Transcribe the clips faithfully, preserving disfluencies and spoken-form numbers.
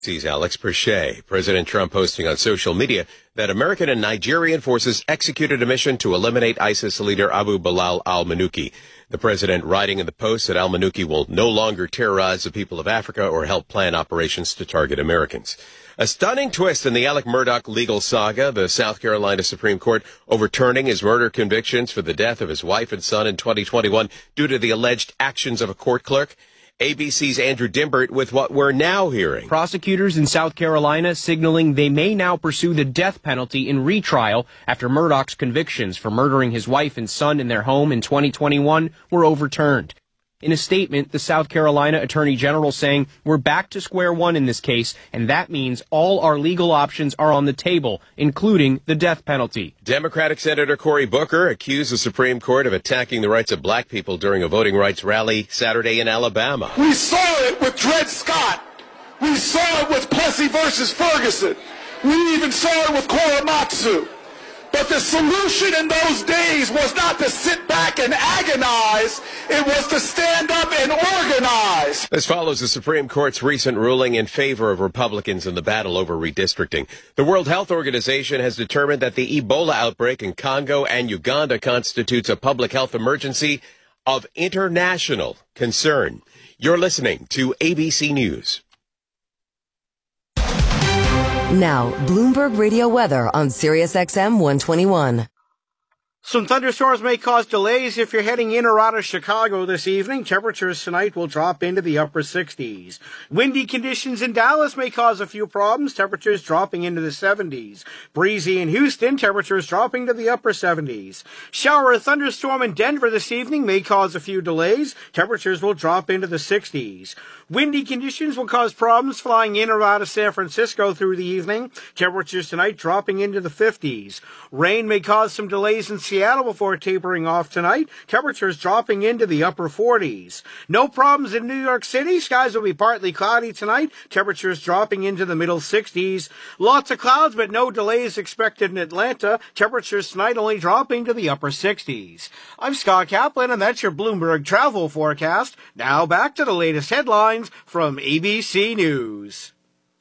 Sees Alex Perche. President Trump posting on social media that American and Nigerian forces executed a mission to eliminate ISIS leader Abu Bilal al-Manuki. The president writing in the post that al-Manuki will no longer terrorize the people of Africa or help plan operations to target Americans. A stunning twist in the Alec Murdaugh legal saga, the South Carolina Supreme Court overturning his murder convictions for the death of his wife and son in twenty twenty-one due to the alleged actions of a court clerk. A B C's Andrew Dimbert with what we're now hearing. Prosecutors in South Carolina signaling they may now pursue the death penalty in retrial after Murdaugh's convictions for murdering his wife and son in their home in twenty twenty-one were overturned. In a statement, the South Carolina Attorney General saying, we're back to square one in this case, and that means all our legal options are on the table, including the death penalty. Democratic Senator Cory Booker accused the Supreme Court of attacking the rights of black people during a voting rights rally Saturday in Alabama. We saw it with Dred Scott. We saw it with Plessy versus Ferguson. We even saw it with Korematsu. But the solution in those days was not to sit back and agonize. It was to stand up and organize. This follows the Supreme Court's recent ruling in favor of Republicans in the battle over redistricting. The World Health Organization has determined that the Ebola outbreak in Congo and Uganda constitutes a public health emergency of international concern. You're listening to A B C News. Now, Bloomberg Radio weather on Sirius X M one twenty-one. Some thunderstorms may cause delays if you're heading in or out of Chicago this evening. Temperatures tonight will drop into the upper sixties. Windy conditions in Dallas may cause a few problems. Temperatures dropping into the seventies. Breezy in Houston. Temperatures dropping to the upper seventies. Shower or thunderstorm in Denver this evening may cause a few delays. Temperatures will drop into the sixties. Windy conditions will cause problems flying in or out of San Francisco through the evening. Temperatures tonight dropping into the fifties. Rain may cause some delays in Seattle before tapering off tonight. Temperatures dropping into the upper forties. No problems in New York City. Skies will be partly cloudy tonight. Temperatures dropping into the middle sixties. Lots of clouds, but no delays expected in Atlanta. Temperatures tonight only dropping to the upper sixties. I'm Scott Kaplan, and that's your Bloomberg travel forecast. Now back to the latest headlines from A B C News.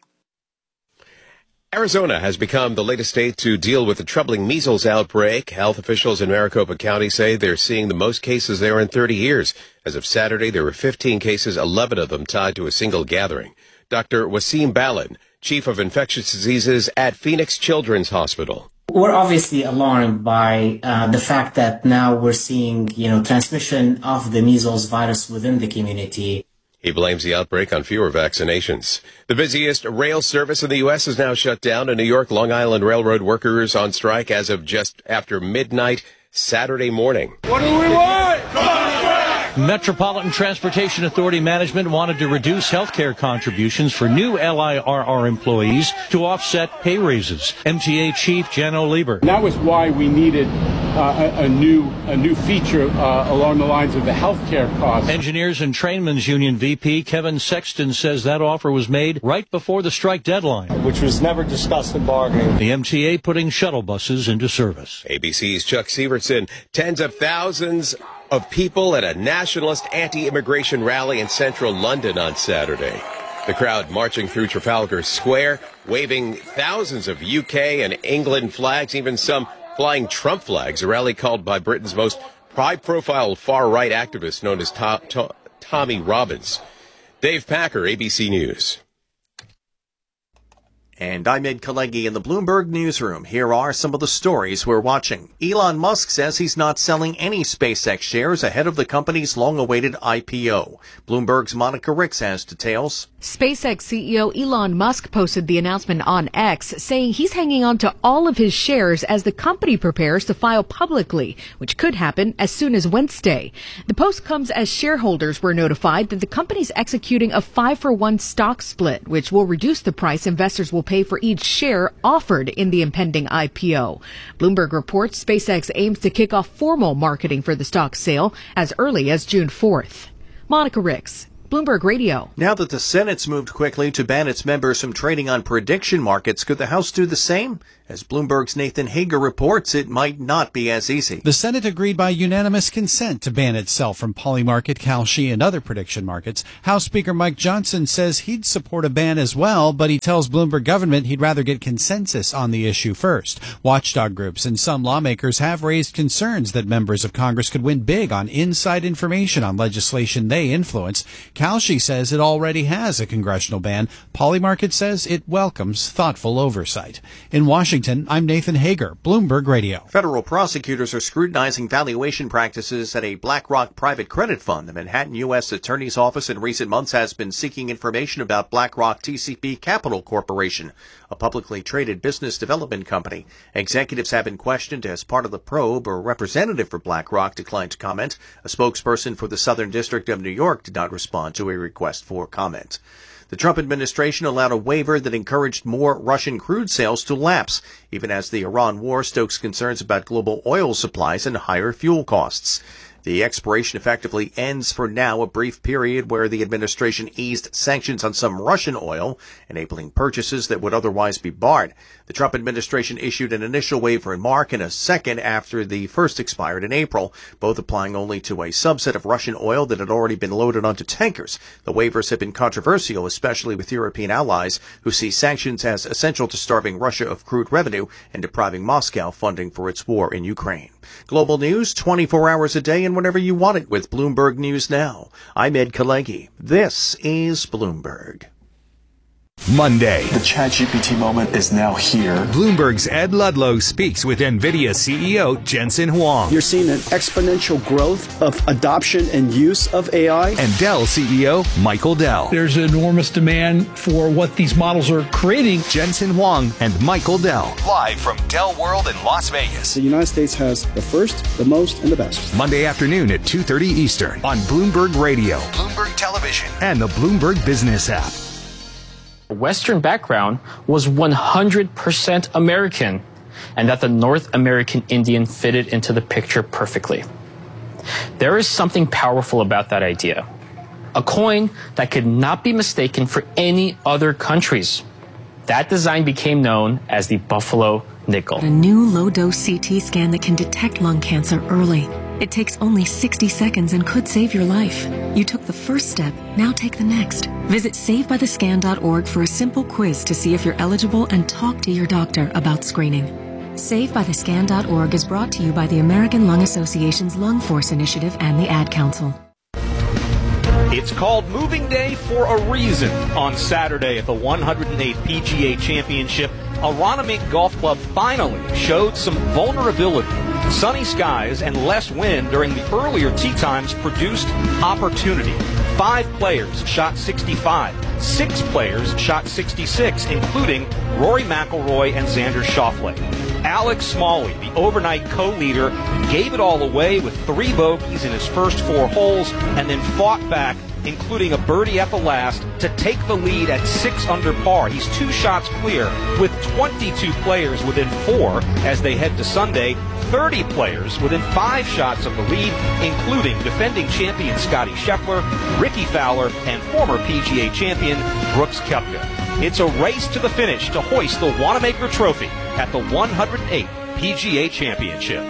Arizona has become the latest state to deal with the troubling measles outbreak. Health officials in Maricopa County say they're seeing the most cases there in thirty years. As of Saturday, there were fifteen cases, eleven of them tied to a single gathering. Doctor Wasim Balin, chief of infectious diseases at Phoenix Children's Hospital. We're obviously alarmed by uh, the fact that now we're seeing, you know, transmission of the measles virus within the community. He blames the outbreak on fewer vaccinations. The busiest rail service in the U S is now shut down. In New York, Long Island Railroad workers on strike as of just after midnight Saturday morning. What do we want? Metropolitan Transportation Authority management wanted to reduce health care contributions for new L I R R employees to offset pay raises. M T A Chief Jano Lieber. That was why we needed uh, a, a new a new feature uh, along the lines of the health care costs. Engineers and Trainmen's Union V P Kevin Sexton says that offer was made right before the strike deadline, which was never discussed in bargaining. The M T A putting shuttle buses into service. A B C's Chuck Sievertson. Tens of thousands of people at a nationalist anti-immigration rally in central London on Saturday. The crowd marching through Trafalgar Square, waving thousands of U K and England flags, even some flying Trump flags, a rally called by Britain's most high-profile far-right activist known as Tom, Tom, Tommy Robbins. Dave Packer, A B C News. And I'm Ed Kalegi in the Bloomberg Newsroom. Here are some of the stories we're watching. Elon Musk says he's not selling any SpaceX shares ahead of the company's long-awaited I P O. Bloomberg's Monica Ricks has details. SpaceX C E O Elon Musk posted the announcement on X, saying he's hanging on to all of his shares as the company prepares to file publicly, which could happen as soon as Wednesday. The post comes as shareholders were notified that the company's executing a five-for-one stock split, which will reduce the price investors will pay for each share offered in the impending I P O. Bloomberg reports SpaceX aims to kick off formal marketing for the stock sale as early as June fourth. Monica Ricks, Bloomberg Radio. Now that the Senate's moved quickly to ban its members from trading on prediction markets, could the House do the same? As Bloomberg's Nathan Hager reports, it might not be as easy. The Senate agreed by unanimous consent to ban itself from Polymarket, Kalshi, and other prediction markets. House Speaker Mike Johnson says he'd support a ban as well, but he tells Bloomberg Government he'd rather get consensus on the issue first. Watchdog groups and some lawmakers have raised concerns that members of Congress could win big on inside information on legislation they influence. Kalshi says it already has a congressional ban. Polymarket says it welcomes thoughtful oversight. In Washington, I'm Nathan Hager, Bloomberg Radio. Federal prosecutors are scrutinizing valuation practices at a BlackRock private credit fund. The Manhattan U S Attorney's Office in recent months has been seeking information about BlackRock T C P Capital Corporation, a publicly traded business development company. Executives have been questioned as part of the probe. A representative for BlackRock declined to comment. A spokesperson for the Southern District of New York did not respond to a request for comment. The Trump administration allowed a waiver that encouraged more Russian crude sales to lapse, even as the Iran war stokes concerns about global oil supplies and higher fuel costs. The expiration effectively ends for now, a brief period where the administration eased sanctions on some Russian oil, enabling purchases that would otherwise be barred. The Trump administration issued an initial waiver in March and a second after the first expired in April, both applying only to a subset of Russian oil that had already been loaded onto tankers. The waivers have been controversial, especially with European allies who see sanctions as essential to starving Russia of crude revenue and depriving Moscow funding for its war in Ukraine. Global news twenty-four hours a day and whenever you want it with Bloomberg News Now. I'm Ed Kalegi. This is Bloomberg. Monday. The ChatGPT moment is now here. Bloomberg's Ed Ludlow speaks with NVIDIA C E O Jensen Huang. You're seeing an exponential growth of adoption and use of A I. And Dell C E O Michael Dell. There's enormous demand for what these models are creating. Jensen Huang and Michael Dell. Live from Dell World in Las Vegas. The United States has the first, the most, and the best. Monday afternoon at two thirty Eastern on Bloomberg Radio, Bloomberg Television, and the Bloomberg Business app. Western background was one hundred percent American, and that the North American Indian fitted into the picture perfectly. There is something powerful about that idea. A coin that could not be mistaken for any other countries. That design became known as the Buffalo Nickel. A new low-dose C T scan that can detect lung cancer early. It takes only sixty seconds and could save your life. You took the first step, now take the next. Visit save by the scan dot org for a simple quiz to see if you're eligible and talk to your doctor about screening. save by the scan dot org is brought to you by the American Lung Association's Lung Force Initiative and the Ad Council. It's called Moving Day for a reason. On Saturday at the one hundred eighth P G A Championship, Aronimink Golf Club finally showed some vulnerability. Sunny skies and less wind during the earlier tee times produced opportunity. Five players shot sixty-five. Six players shot sixty-six, including Rory McIlroy and Xander Schauffele. Alex Smalley, the overnight co-leader, gave it all away with three bogeys in his first four holes and then fought back, including a birdie at the last, to take the lead at six under par. He's two shots clear with twenty-two players within four as they head to Sunday, thirty players within five shots of the lead, including defending champion Scottie Scheffler, Ricky Fowler, and former P G A champion Brooks Koepka. It's a race to the finish to hoist the Wanamaker Trophy at the one hundred eighth P G A Championship.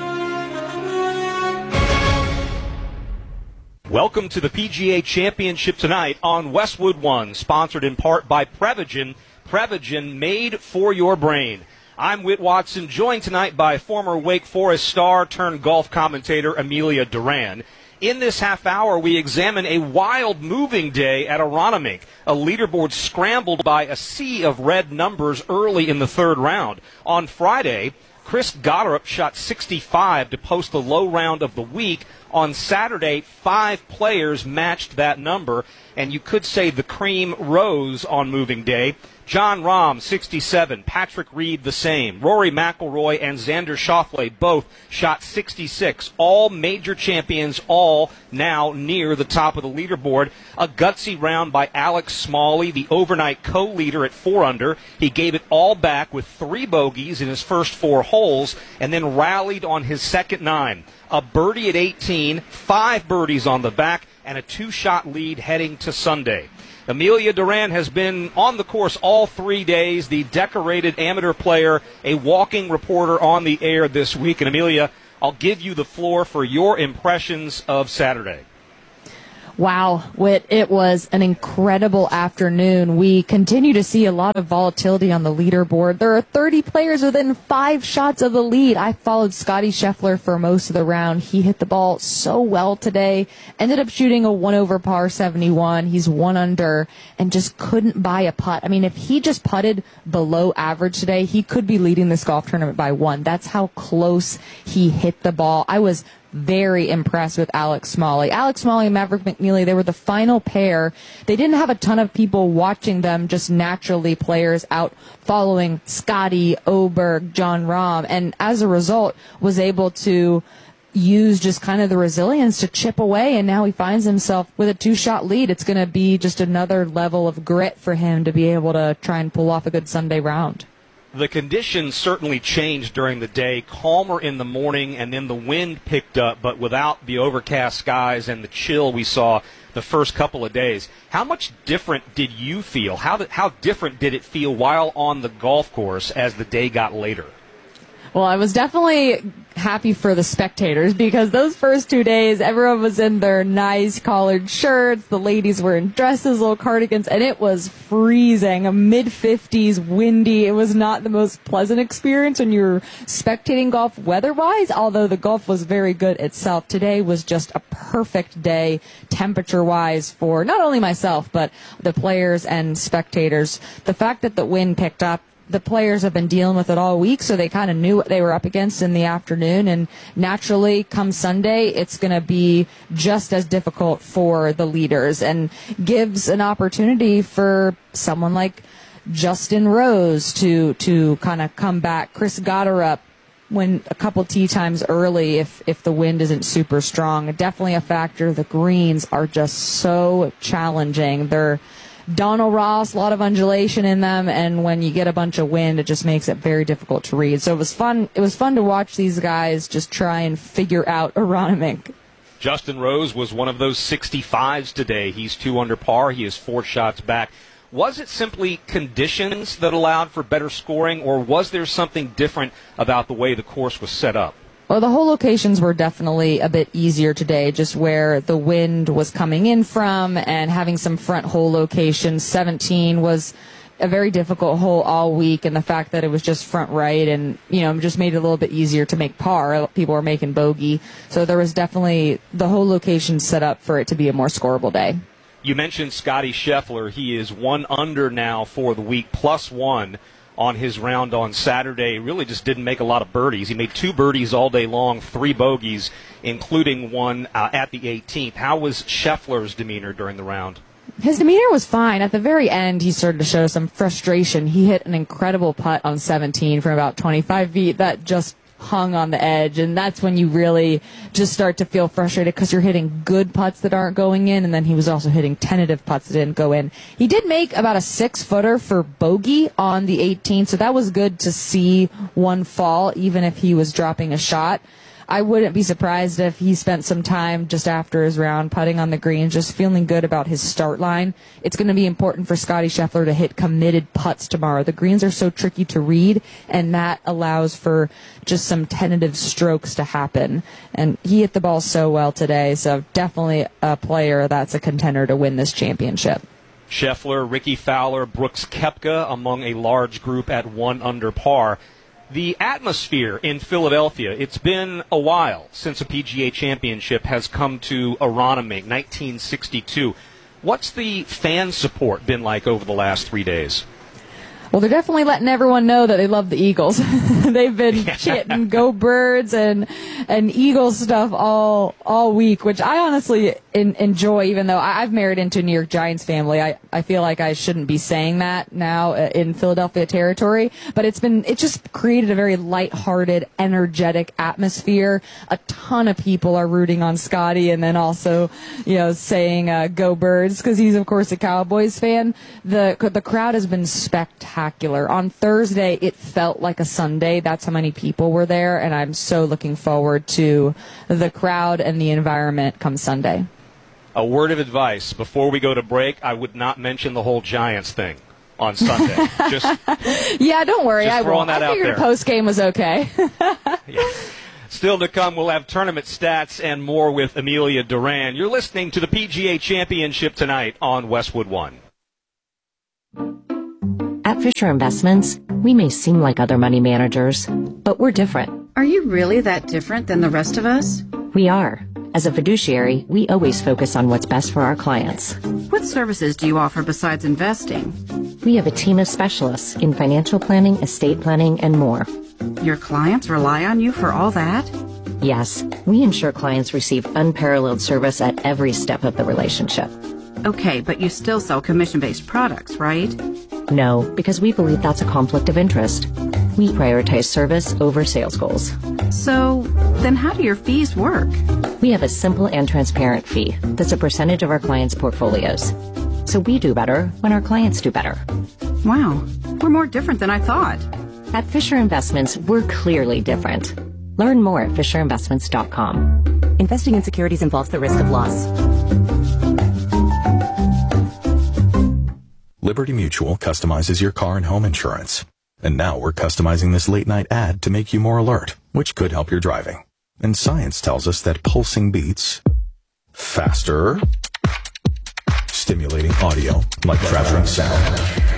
Welcome to the P G A Championship tonight on Westwood One, sponsored in part by Prevagen. Prevagen, made for your brain. I'm Whit Watson, joined tonight by former Wake Forest star turned golf commentator Amelia Duran. In this half hour, we examine a wild moving day at Aronimink, a leaderboard scrambled by a sea of red numbers early in the third round. On Friday, Chris Goddard shot sixty-five to post the low round of the week. On Saturday, five players matched that number, and you could say the cream rose on moving day. John Rahm, sixty-seven. Patrick Reed, the same. Rory McIlroy and Xander Schauffele both shot sixty-six. All major champions, all now near the top of the leaderboard. A gutsy round by Alex Smalley, the overnight co-leader at four under. He gave it all back with three bogeys in his first four holes and then rallied on his second nine. A birdie at eighteen, five birdies on the back, and a two-shot lead heading to Sunday. Amelia Duran has been on the course all three days, the decorated amateur player, a walking reporter on the air this week. And Amelia, I'll give you the floor for your impressions of Saturday. Wow, Whit, it was an incredible afternoon. We continue to see a lot of volatility on the leaderboard. There are thirty players within five shots of the lead. I followed Scottie Scheffler for most of the round. He hit the ball so well today. Ended up shooting a one over par seventy-one. He's one under and just couldn't buy a putt. I mean, if he just putted below average today, he could be leading this golf tournament by one. That's how close he hit the ball. I was very impressed with Alex Smalley. Alex Smalley and Maverick McNeely, they were the final pair. They didn't have a ton of people watching them, just naturally players out following Scotty, Oberg, John Rahm, and as a result was able to use just kind of the resilience to chip away, and now he finds himself with a two-shot lead. It's going to be just another level of grit for him to be able to try and pull off a good Sunday round. The conditions certainly changed during the day, calmer in the morning, and then the wind picked up, but without the overcast skies and the chill we saw the first couple of days. How much different did you feel? How, th- how different did it feel while on the golf course as the day got later? Well, I was definitely happy for the spectators because those first two days, everyone was in their nice collared shirts. The ladies were in dresses, little cardigans, and it was freezing, mid fifties, windy. It was not the most pleasant experience when you're spectating golf weather-wise, although the golf was very good itself. Today was just a perfect day temperature-wise for not only myself, but the players and spectators. The fact that the wind picked up, the players have been dealing with it all week, so they kind of knew what they were up against in the afternoon. And naturally, come Sunday, it's going to be just as difficult for the leaders and gives an opportunity for someone like Justin Rose to to kind of come back. Chris Gotterup, when a couple tee times early, if if the wind isn't super strong, definitely a factor. The greens are just so challenging. They're Donald Ross, a lot of undulation in them, and when you get a bunch of wind, it just makes it very difficult to read. So it was fun. It was fun to watch these guys just try and figure out Aronimink. Justin Rose was one of those sixty-fives today. He's two under par. He is four shots back. Was it simply conditions that allowed for better scoring, or was there something different about the way the course was set up? Well, the hole locations were definitely a bit easier today, just where the wind was coming in from and having some front hole locations. seventeen was a very difficult hole all week, and the fact that it was just front right and, you know, just made it a little bit easier to make par. People were making bogey. So there was definitely the hole location set up for it to be a more scoreable day. You mentioned Scottie Scheffler. He is one under now for the week, plus one on his round on Saturday. Really just didn't make a lot of birdies. He made two birdies all day long, three bogeys, including one uh, at the eighteenth. How was Scheffler's demeanor during the round? His demeanor was fine. At the very end, he started to show some frustration. He hit an incredible putt on seventeen from about twenty-five feet that just hung on the edge, and that's when you really just start to feel frustrated because you're hitting good putts that aren't going in, and then he was also hitting tentative putts that didn't go in. He did make about a six-footer for bogey on the eighteenth, so that was good to see one fall, even if he was dropping a shot. I wouldn't be surprised if he spent some time just after his round putting on the greens, just feeling good about his start line. It's going to be important for Scottie Scheffler to hit committed putts tomorrow. The greens are so tricky to read, and that allows for just some tentative strokes to happen. And he hit the ball so well today, so definitely a player that's a contender to win this championship. Scheffler, Ricky Fowler, Brooks Koepka among a large group at one under par. The atmosphere in Philadelphia, it's been a while since a P G A championship has come to Aronimink, nineteen sixty-two. What's the fan support been like over the last three days? Well, they're definitely letting everyone know that they love the Eagles. They've been chanting "Go Birds" and and Eagles stuff all all week, which I honestly in, enjoy. Even though I, I've married into a New York Giants family, I, I feel like I shouldn't be saying that now in Philadelphia territory. But it's been it just created a very lighthearted, energetic atmosphere. A ton of people are rooting on Scotty, and then also, you know, saying uh, "Go Birds" because he's of course a Cowboys fan. The the crowd has been spectacular. On Thursday, it felt like a Sunday. That's how many people were there, and I'm so looking forward to the crowd and the environment come Sunday. A word of advice before we go to break: I would not mention the whole Giants thing on Sunday. Just yeah, don't worry, just I won't. That I figured out post game was okay. Yeah. Still to come, we'll have tournament stats and more with Amelia Duran. You're listening to the P G A Championship tonight on Westwood One. At Fisher Investments, we may seem like other money managers, but we're different. Are you really that different than the rest of us? We are. As a fiduciary, we always focus on what's best for our clients. What services do you offer besides investing? We have a team of specialists in financial planning, estate planning, and more. Your clients rely on you for all that? Yes, we ensure clients receive unparalleled service at every step of the relationship. Okay, but you still sell commission-based products, right? No, because we believe that's a conflict of interest. We prioritize service over sales goals. So, then how do your fees work? We have a simple and transparent fee that's a percentage of our clients' portfolios. So we do better when our clients do better. Wow, we're more different than I thought. At Fisher Investments, we're clearly different. Learn more at fisher investments dot com. Investing in securities involves the risk of loss. Liberty Mutual customizes your car and home insurance. And now we're customizing this late-night ad to make you more alert, which could help your driving. And science tells us that pulsing beats faster, stimulating audio like traveling sound,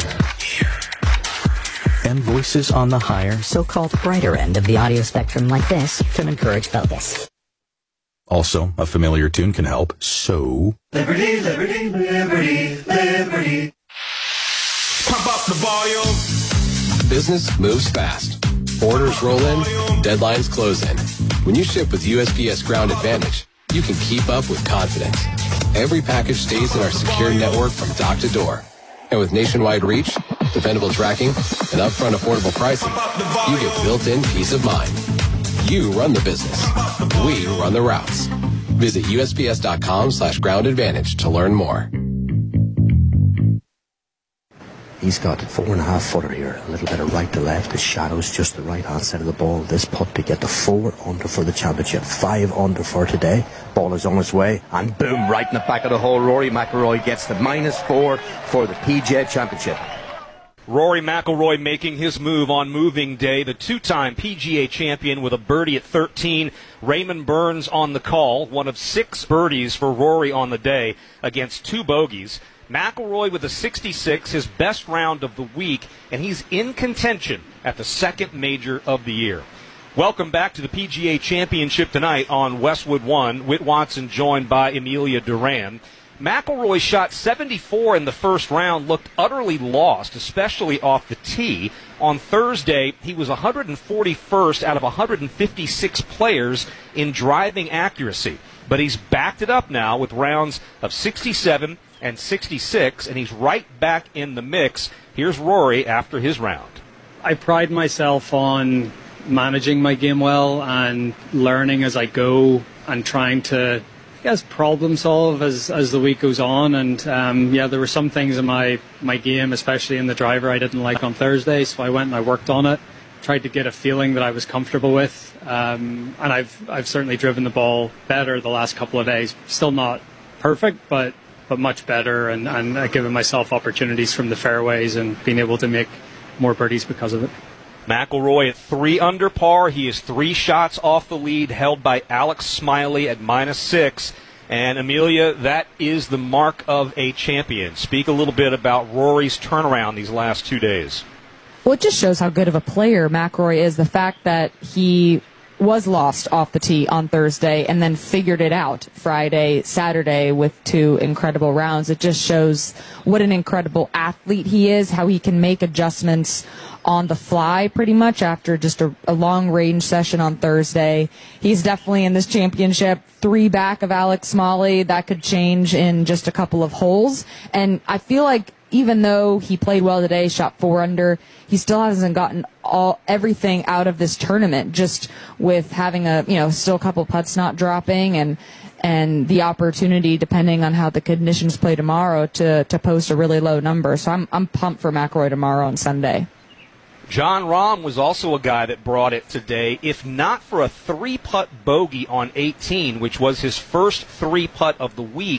and voices on the higher, so-called brighter end of the audio spectrum like this can encourage focus. Also, a familiar tune can help, so... Liberty, liberty, liberty, liberty. Pump up the volume. Business moves fast. Orders roll in, deadlines close in. When you ship with U S P S Ground Advantage, you can keep up with confidence. Every package stays in our secure network from dock to door. And with nationwide reach, dependable tracking, and upfront affordable pricing, you get built-in peace of mind. You run the business. We run the routes. Visit U S P S dot com slash ground advantage to learn more. He's got a four and a half footer here, a little bit of right to left. The shadow's just the right hand side of the ball. This putt to get the four under for the championship, five under for today. Ball is on its way, and boom, right in the back of the hole. Rory McIlroy gets the minus four for the P G A Championship. Rory McIlroy making his move on moving day. The two-time P G A champion with a birdie at thirteen. Raymond Burns on the call. One of six birdies for Rory on the day against two bogeys. McIlroy with a sixty-six, his best round of the week, and he's in contention at the second major of the year. Welcome back to the P G A Championship tonight on Westwood One. Whit Watson joined by Amelia Duran. McIlroy shot seventy-four in the first round, looked utterly lost, especially off the tee. On Thursday, he was one hundred forty-first out of one hundred fifty-six players in driving accuracy. But he's backed it up now with rounds of sixty-seven and sixty-six, and he's right back in the mix. Here's Rory after his round. I pride myself on managing my game well and learning as I go and trying to, I guess, problem solve as as the week goes on. And um, yeah, there were some things in my, my game, especially in the driver, I didn't like on Thursday, so I went and I worked on it. Tried to get a feeling that I was comfortable with, um, and I've I've certainly driven the ball better the last couple of days. Still not perfect, but but much better, and, and uh, giving myself opportunities from the fairways and being able to make more birdies because of it. McIlroy at three under par. He is three shots off the lead, held by Alex Smiley at minus six. And Amelia, that is the mark of a champion. Speak a little bit about Rory's turnaround these last two days. Well, it just shows how good of a player McIlroy is. The fact that he was lost off the tee on Thursday and then figured it out Friday, Saturday with two incredible rounds. It just shows what an incredible athlete he is, how he can make adjustments on the fly pretty much after just a, a long range session on Thursday. He's definitely in this championship three back of Alex Smalley. That could change in just a couple of holes. And I feel like even though he played well today, shot four under, he still hasn't gotten all everything out of this tournament, just with having a, you know, still a couple putts not dropping and and the opportunity, depending on how the conditions play tomorrow, to to post a really low number. So I'm I'm pumped for McIlroy tomorrow on Sunday. Jon Rahm was also a guy that brought it today, if not for a three-putt bogey on eighteen, which was his first three-putt of the week.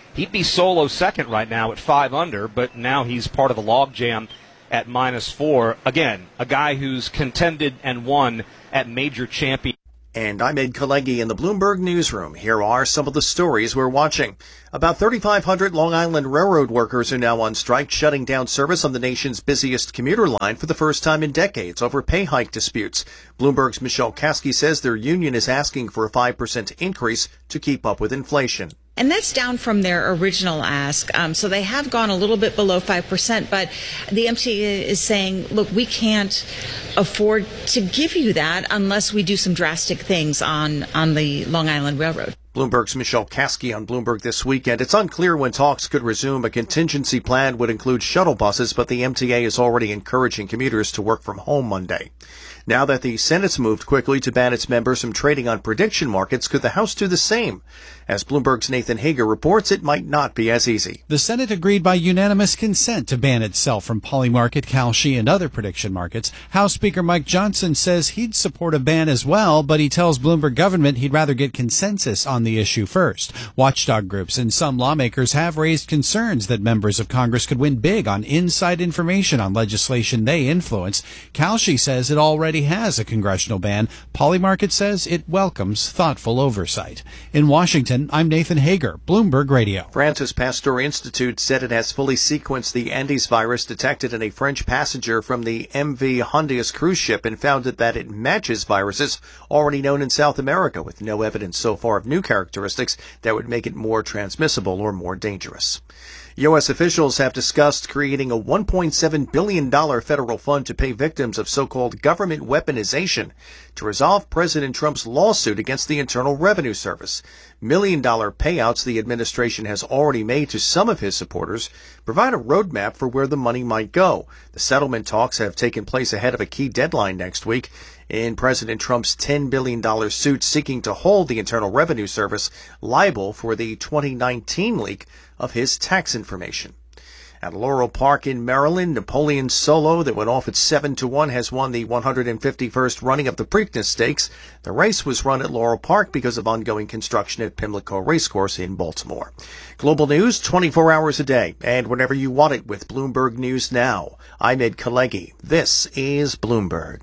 He'd be solo second right now at five under, but now he's part of the logjam at minus four. Again, a guy who's contended and won at major champion. And I'm Ed Kalegi in the Bloomberg Newsroom. Here are some of the stories we're watching. About thirty-five hundred Long Island Railroad workers are now on strike, shutting down service on the nation's busiest commuter line for the first time in decades over pay hike disputes. Bloomberg's Michelle Kasky says their union is asking for a five percent increase to keep up with inflation. And that's down from their original ask. Um, so they have gone a little bit below five percent, but the M T A is saying, look, we can't afford to give you that unless we do some drastic things on, on the Long Island Railroad. Bloomberg's Michelle Kasky on Bloomberg This Weekend. It's unclear when talks could resume. A contingency plan would include shuttle buses, but the M T A is already encouraging commuters to work from home Monday. Now that the Senate's moved quickly to ban its members from trading on prediction markets, could the House do the same? As Bloomberg's Nathan Hager reports, it might not be as easy. The Senate agreed by unanimous consent to ban itself from Polymarket, Kalshi, and other prediction markets. House Speaker Mike Johnson says he'd support a ban as well, but he tells Bloomberg Government he'd rather get consensus on the issue first. Watchdog groups and some lawmakers have raised concerns that members of Congress could win big on inside information on legislation they influence. Kalshi says it already has a congressional ban. Polymarket says it welcomes thoughtful oversight. In Washington, I'm Nathan Hager, Bloomberg Radio. Francis Pasteur Institute said it has fully sequenced the Andes virus detected in a French passenger from the M V Hondius cruise ship and found that it matches viruses already known in South America, with no evidence so far of new characteristics that would make it more transmissible or more dangerous. U S officials have discussed creating a one point seven billion dollars federal fund to pay victims of so-called government weaponization to resolve President Trump's lawsuit against the Internal Revenue Service. Million-dollar payouts the administration has already made to some of his supporters provide a roadmap for where the money might go. The settlement talks have taken place ahead of a key deadline next week in President Trump's ten billion dollars suit seeking to hold the Internal Revenue Service liable for the twenty nineteen leak of his tax information. At Laurel Park in Maryland, Napoleon Solo, that went off at seven to one, has won the one hundred fifty-first running of the Preakness Stakes. The race was run at Laurel Park because of ongoing construction at Pimlico Racecourse in Baltimore. Global news twenty-four hours a day and whenever you want it with Bloomberg News Now. I'm Ed Kalegi. This is Bloomberg.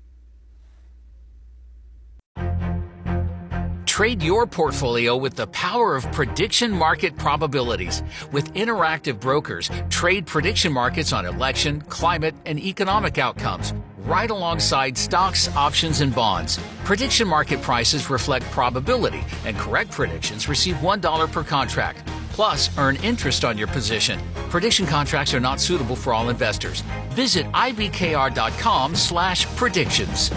Trade your portfolio with the power of prediction market probabilities. With Interactive Brokers, trade prediction markets on election, climate, and economic outcomes, right alongside stocks, options, and bonds. Prediction market prices reflect probability, and correct predictions receive one dollar per contract. Plus, earn interest on your position. Prediction contracts are not suitable for all investors. Visit ibkr.com slash predictions.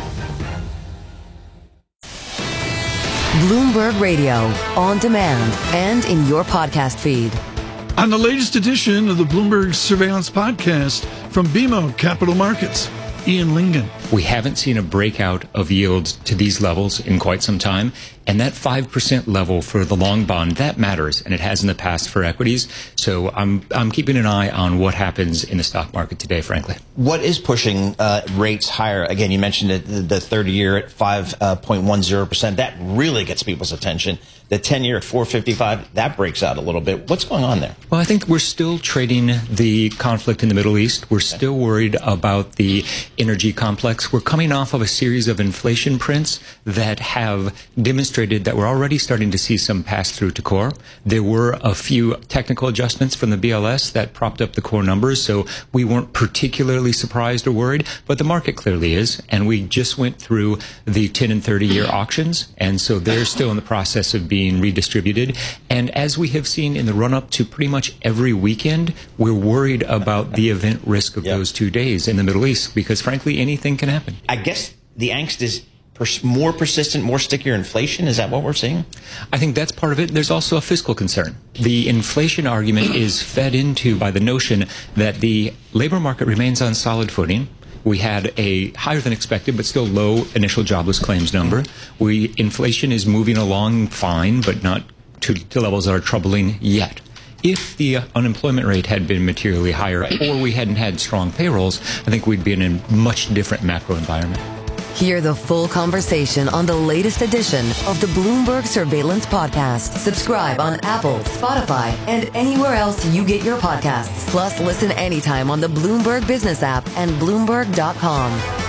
Bloomberg Radio, on demand and in your podcast feed. On the latest edition of the Bloomberg Surveillance Podcast from B M O Capital Markets, Ian Lingen. We haven't seen a breakout of yields to these levels in quite some time. And that five percent level for the long bond, that matters, and it has in the past for equities. So I'm I'm keeping an eye on what happens in the stock market today, frankly. What is pushing uh, rates higher? Again, you mentioned it, the thirty-year at five point one zero percent. That really gets people's attention. The ten-year at four fifty-five, that breaks out a little bit. What's going on there? Well, I think we're still trading the conflict in the Middle East. We're still worried about the energy complex. We're coming off of a series of inflation prints that have demonstrated that we're already starting to see some pass-through to core. There were a few technical adjustments from the B L S that propped up the core numbers, so we weren't particularly surprised or worried, but the market clearly is, and we just went through the ten and thirty-year auctions, and so they're still in the process of being redistributed. And as we have seen in the run-up to pretty much every weekend, we're worried about the event risk of yep. those two days in the Middle East, because frankly, anything can happen. I guess the angst is Pers- more persistent, more stickier inflation? Is that what we're seeing? I think that's part of it. There's also a fiscal concern. The inflation argument is fed into by the notion that the labor market remains on solid footing. We had a higher than expected but still low initial jobless claims number. We inflation is moving along fine, but not to, to levels that are troubling yet. If the unemployment rate had been materially higher or we hadn't had strong payrolls, I think we'd be in a much different macro environment. Hear the full conversation on the latest edition of the Bloomberg Surveillance Podcast. Subscribe on Apple, Spotify, and anywhere else you get your podcasts. Plus, listen anytime on the Bloomberg Business app and Bloomberg dot com.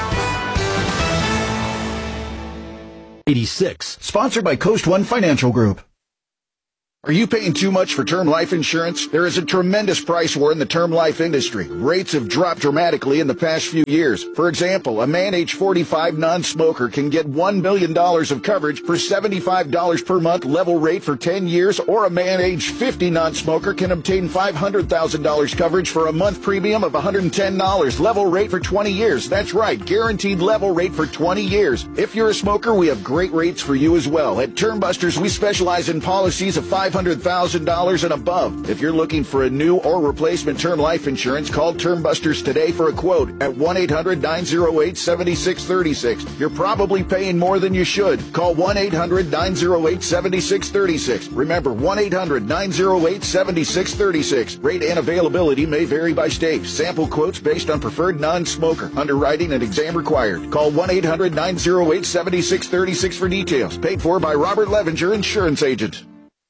eighty-six, sponsored by Coast One Financial Group. Are you paying too much for term life insurance? There is a tremendous price war in the term life industry. Rates have dropped dramatically in the past few years. For example, a man age forty-five non-smoker can get one million dollars of coverage for seventy-five dollars per month level rate for ten years, or a man age fifty non-smoker can obtain five hundred thousand dollars coverage for a month premium of one hundred ten dollars level rate for twenty years. That's right, guaranteed level rate for twenty years. If you're a smoker, we have great rates for you as well. At Term Busters, we specialize in policies of five hundred thousand dollars and above. If you're looking for a new or replacement term life insurance, call Term Busters today for a quote at one eight hundred nine oh eight seven six three six. You're probably paying more than you should. Call one eight hundred nine oh eight seven six three six. Remember, one eight hundred nine oh eight seven six three six. Rate and availability may vary by state. Sample quotes based on preferred non-smoker. Underwriting and exam required. Call one eight hundred nine oh eight seven six three six for details. Paid for by Robert Levenger, Insurance Agent.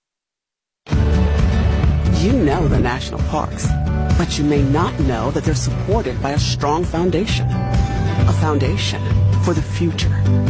You know the national parks, but you may not know that they're supported by a strong foundation. A foundation for the future.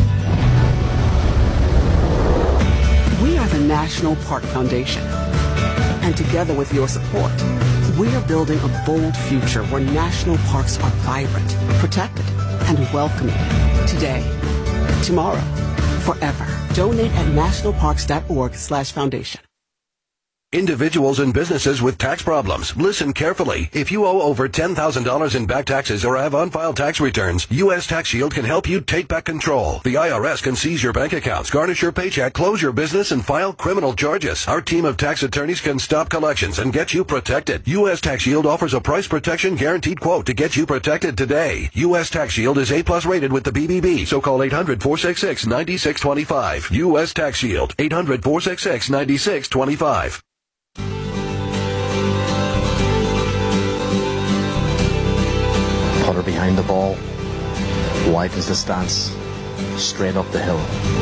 We are the National Park Foundation. And together with your support, we are building a bold future where national parks are vibrant, protected, and welcoming. Today, tomorrow, forever. Donate at nationalparks.org slash foundation. Individuals and businesses with tax problems, listen carefully. If you owe over ten thousand dollars in back taxes or have unfiled tax returns, U S Tax Shield can help you take back control. The I R S can seize your bank accounts, garnish your paycheck, close your business, and file criminal charges. Our team of tax attorneys can stop collections and get you protected. U S Tax Shield offers a price protection guaranteed quote to get you protected today. U S Tax Shield is A plus rated with the B B B, so call eight hundred four six six nine six two five. U S Tax Shield, eight hundred four six six nine six two five. Putter behind the ball, wide is the stance, straight up the hill.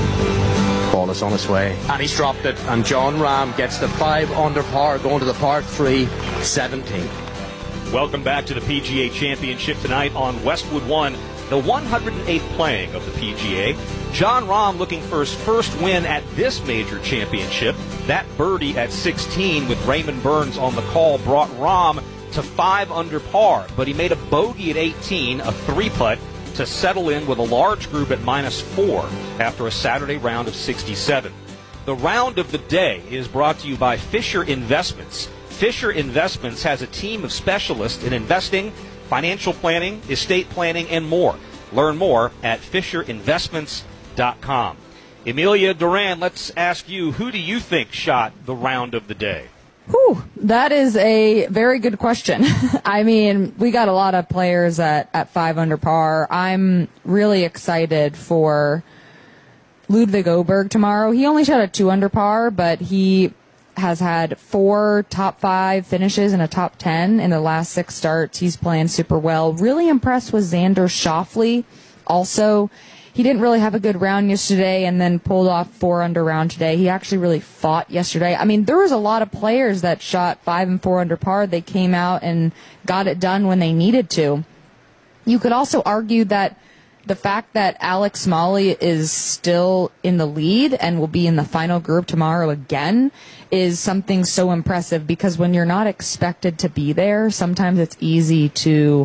Ball is on its way. And he's dropped it, and Jon Rahm gets the five under par going to the par three, seventeen. Welcome back to the P G A Championship tonight on Westwood One, the one hundred eighth playing of the P G A. Jon Rahm looking for his first win at this major championship. That birdie at sixteen with Raymond Burns on the call brought Rahm to five under par, but he made a bogey at eighteen, a three-putt, to settle in with a large group at minus four after a Saturday round of sixty-seven. The round of the day is brought to you by Fisher Investments. Fisher Investments has a team of specialists in investing, financial planning, estate planning, and more. Learn more at fisher investments dot com. Emilia Duran, let's ask you, who do you think shot the round of the day? Whew, that is a very good question. I mean, we got a lot of players at, at five under par. I'm really excited for Ludwig Åberg tomorrow. He only shot a two under par, but he has had four top five finishes and a top ten in the last six starts. He's playing super well. Really impressed with Xander Schauffele. Also, he didn't really have a good round yesterday and then pulled off four under round today. He actually really fought yesterday. I mean, there was a lot of players that shot five and four under par. They came out and got it done when they needed to. You could also argue that the fact that Alex Smalley is still in the lead and will be in the final group tomorrow again is something so impressive, because when you're not expected to be there, sometimes it's easy to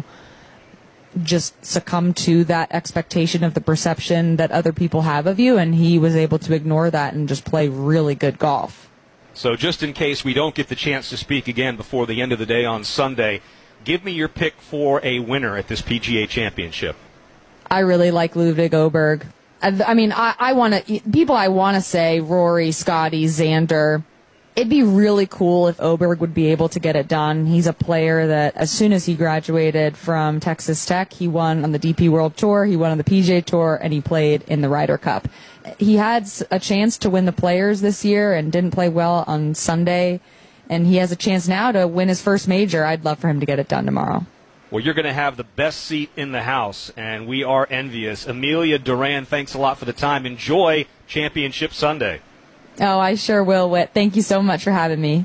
just succumb to that expectation of the perception that other people have of you, and he was able to ignore that and just play really good golf. So just in case we don't get the chance to speak again before the end of the day on Sunday, give me your pick for a winner at this P G A Championship. I really like Ludwig Åberg. I, I mean, I, I want to, people I want to say Rory, Scotty, Xander. It'd be really cool if Åberg would be able to get it done. He's a player that as soon as he graduated from Texas Tech, he won on the D P World Tour, he won on the P G A Tour, and he played in the Ryder Cup. He had a chance to win the Players this year and didn't play well on Sunday, and he has a chance now to win his first major. I'd love for him to get it done tomorrow. well, you're going to have the best seat in the house, and we are envious. Amelia Duran, thanks a lot for the time. Enjoy Championship Sunday. Oh, I sure will, Whit. Thank you so much for having me.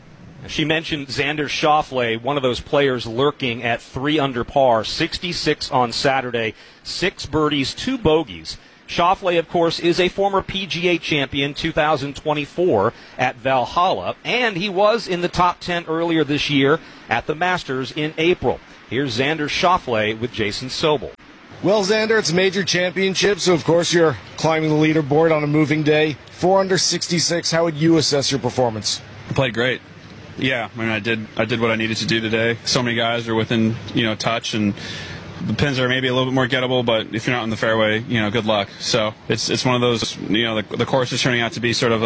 She mentioned Xander Schauffele, one of those players lurking at three under par, sixty-six on Saturday, six birdies, two bogeys. Schauffele, of course, is a former P G A champion, two thousand twenty-four at Valhalla, and he was in the top ten earlier this year at the Masters in April. Here's Xander Schauffele with Jason Sobel. Well, Xander, it's a major championship, so of course you're climbing the leaderboard on a moving day. Four under sixty-six, how would you assess your performance? I played great. Yeah, I mean, I did I did what I needed to do today. So many guys are within, you know, touch, and the pins are maybe a little bit more gettable, but if you're not in the fairway, you know, good luck. So it's it's one of those, you know, the, the course is turning out to be sort of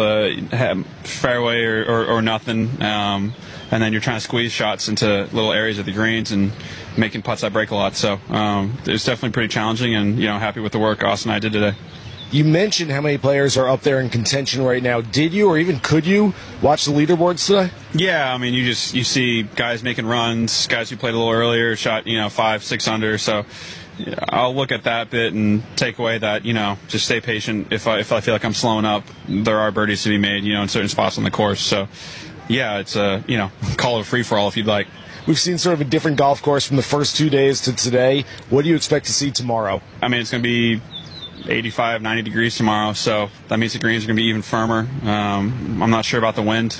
a fairway or, or, or nothing, um, and then you're trying to squeeze shots into little areas of the greens and making putts that break a lot. So um, it's definitely pretty challenging, and, you know, happy with the work Austin and I did today. You mentioned how many players are up there in contention right now. Did you, or even could you, watch the leaderboards today? Yeah, I mean, you just you see guys making runs, guys who played a little earlier, shot, you know, five, six under. So yeah, I'll look at that bit and take away that, you know, just stay patient. If I if I feel like I'm slowing up, there are birdies to be made, you know, in certain spots on the course. So yeah, it's a, you know, call it a free for all if you'd like. We've seen sort of a different golf course from the first two days to today. What do you expect to see tomorrow? I mean, it's going to be eighty-five, ninety degrees tomorrow, so that means the greens are going to be even firmer. Um, I'm not sure about the wind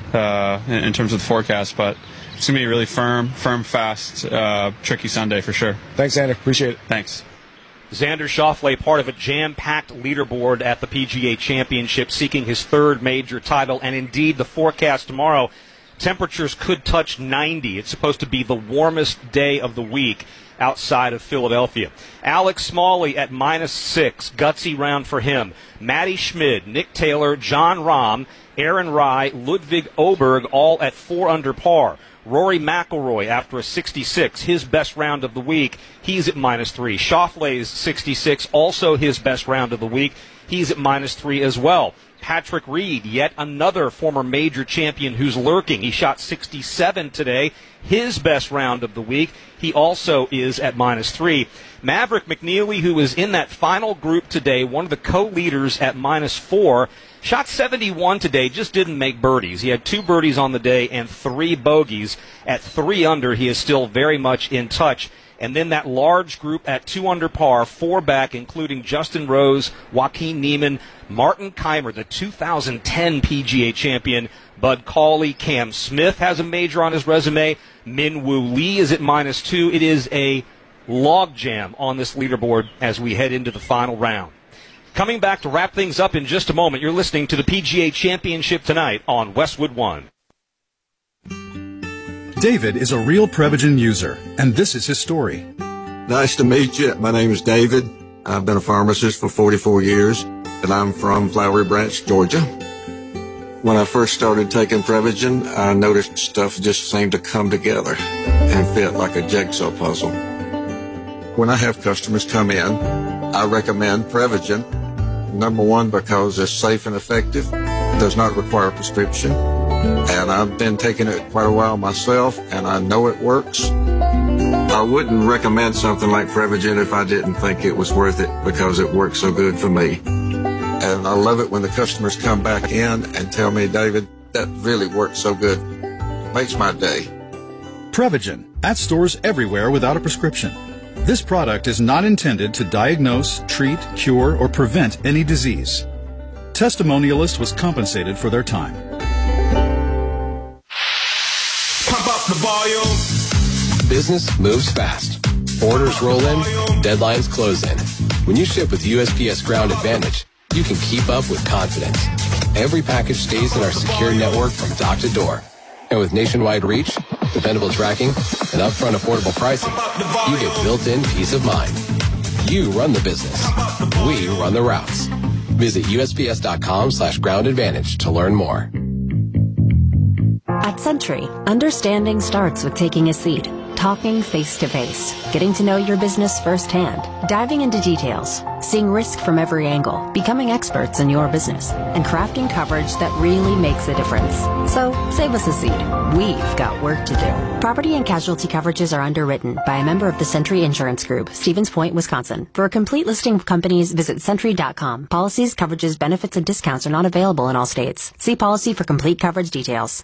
uh, in, in terms of the forecast, but it's going to be a really firm, firm, fast, uh, tricky Sunday for sure. Thanks, Xander. Appreciate it. Thanks. Xander Schauffele, part of a jam-packed leaderboard at the P G A Championship, seeking his third major title, and indeed the forecast tomorrow, temperatures could touch ninety. It's supposed to be the warmest day of the week outside of Philadelphia. Alex Smalley at minus six, gutsy round for him. Matty Schmid, Nick Taylor, John Rahm, Aaron Rai, Ludwig Oberg, all at four under par. Rory McIlroy after a sixty-six, his best round of the week. He's at minus three. Schauffele's sixty-six, also his best round of the week. He's at minus three as well. Patrick Reed, yet another former major champion who's lurking. He shot sixty-seven today, his best round of the week. He also is at minus three. Maverick McNeely, who was in that final group today, one of the co-leaders at minus four, shot seventy-one today, just didn't make birdies. He had two birdies on the day and three bogeys. At three under, he is still very much in touch. And then that large group at two under par, four back, including Justin Rose, Joaquin Niemann, Martin Keimer, the two thousand ten P G A champion, Bud Cauley, Cam Smith has a major on his resume, Min Woo Lee is at minus two. It is a logjam on this leaderboard as we head into the final round. Coming back to wrap things up in just a moment, you're listening to the P G A Championship tonight on Westwood One. David is a real Prevagen user, and this is his story. Nice to meet you. My name is David. I've been a pharmacist for forty-four years, and I'm from Flowery Branch, Georgia. When I first started taking Prevagen, I noticed stuff just seemed to come together and fit like a jigsaw puzzle. When I have customers come in, I recommend Prevagen. Number one, because it's safe and effective, does not require a prescription. And I've been taking it quite a while myself, and I know it works. I wouldn't recommend something like Prevagen if I didn't think it was worth it, because it works so good for me. And I love it when the customers come back in and tell me, David, that really works so good. It makes my day. Prevagen, at stores everywhere without a prescription. This product is not intended to diagnose, treat, cure, or prevent any disease. Testimonialist was compensated for their time. Pump up the volume. Business moves fast. Orders roll in, deadlines close in. When you ship with U S P S Ground Advantage, you can keep up with confidence. Every package stays in our secure network from dock to door. And with nationwide reach, dependable tracking, and upfront affordable pricing, you get built-in peace of mind. You run the business. We run the routes. Visit U S P S dot com slash ground advantage to learn more. At Century, understanding starts with taking a seat, talking face to face, getting to know your business firsthand, diving into details, seeing risk from every angle, becoming experts in your business, and crafting coverage that really makes a difference. So, save us a seat. We've got work to do. Property and casualty coverages are underwritten by a member of the Century Insurance Group, Stevens Point, Wisconsin. For a complete listing of companies, visit century dot com. Policies, coverages, benefits, and discounts are not available in all states. See policy for complete coverage details.